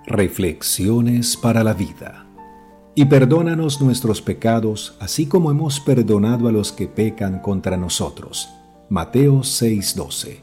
Reflexiones para la vida. Y perdónanos nuestros pecados, así como hemos perdonado a los que pecan contra nosotros. Mateo 6:12.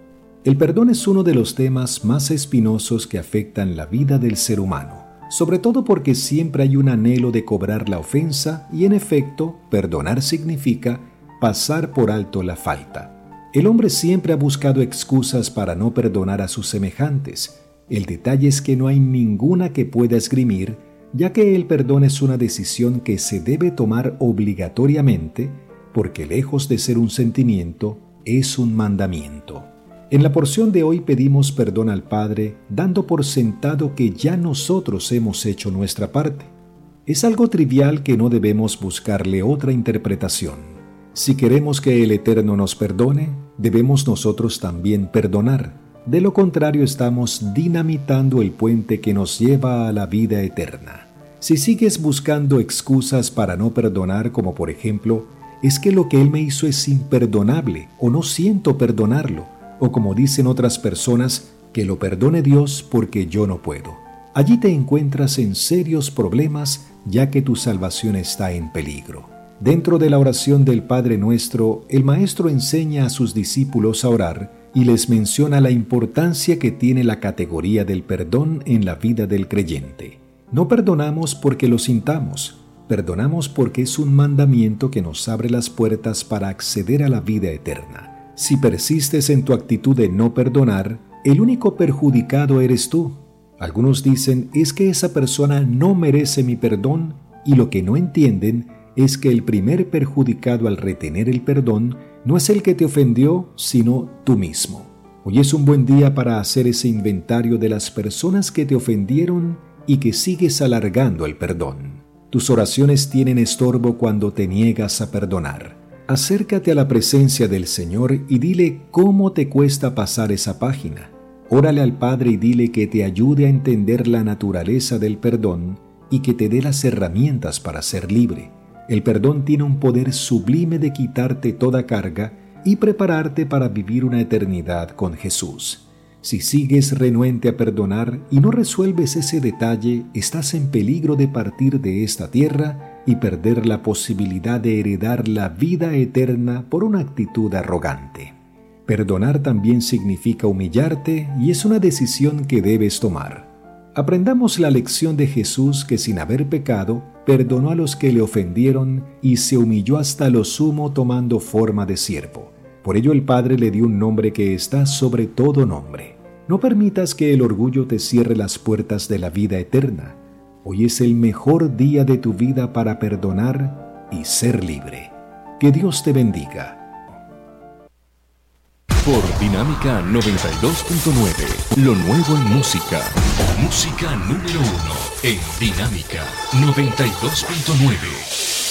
El perdón es uno de los temas más espinosos que afectan la vida del ser humano, sobre todo porque siempre hay un anhelo de cobrar la ofensa y, en efecto, perdonar significa pasar por alto la falta. El hombre siempre ha buscado excusas para no perdonar a sus semejantes. El detalle es que no hay ninguna que pueda esgrimir, ya que el perdón es una decisión que se debe tomar obligatoriamente, porque lejos de ser un sentimiento, es un mandamiento. En la porción de hoy pedimos perdón al Padre, dando por sentado que ya nosotros hemos hecho nuestra parte. Es algo trivial que no debemos buscarle otra interpretación. Si queremos que el Eterno nos perdone, debemos nosotros también perdonar. De lo contrario, estamos dinamitando el puente que nos lleva a la vida eterna. Si sigues buscando excusas para no perdonar, como por ejemplo, es que lo que él me hizo es imperdonable o no siento perdonarlo, o como dicen otras personas, que lo perdone Dios porque yo no puedo. Allí te encuentras en serios problemas, ya que tu salvación está en peligro. Dentro de la oración del Padre Nuestro, el Maestro enseña a sus discípulos a orar y les menciona la importancia que tiene la categoría del perdón en la vida del creyente. No perdonamos porque lo sintamos, perdonamos porque es un mandamiento que nos abre las puertas para acceder a la vida eterna. Si persistes en tu actitud de no perdonar, el único perjudicado eres tú. Algunos dicen, es que esa persona no merece mi perdón, y lo que no entienden es que el primer perjudicado al retener el perdón no es el que te ofendió, sino tú mismo. Hoy es un buen día para hacer ese inventario de las personas que te ofendieron y que sigues alargando el perdón. Tus oraciones tienen estorbo cuando te niegas a perdonar. Acércate a la presencia del Señor y dile cómo te cuesta pasar esa página. Órale al Padre y dile que te ayude a entender la naturaleza del perdón y que te dé las herramientas para ser libre. El perdón tiene un poder sublime de quitarte toda carga y prepararte para vivir una eternidad con Jesús. Si sigues renuente a perdonar y no resuelves ese detalle, estás en peligro de partir de esta tierra y perder la posibilidad de heredar la vida eterna por una actitud arrogante. Perdonar también significa humillarte y es una decisión que debes tomar. Aprendamos la lección de Jesús que sin haber pecado, perdonó a los que le ofendieron y se humilló hasta lo sumo tomando forma de siervo. Por ello el Padre le dio un nombre que está sobre todo nombre. No permitas que el orgullo te cierre las puertas de la vida eterna. Hoy es el mejor día de tu vida para perdonar y ser libre. Que Dios te bendiga. Por Dinámica 92.9, lo nuevo en música. Música número 1 en Dinámica 92.9.